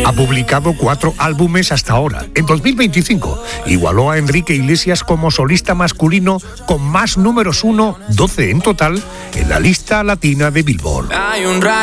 Ha publicado 4 álbumes hasta ahora. En 2025 igualó a Enrique Iglesias como solista masculino con más números 1, 12 en total, en la lista latina de Billboard.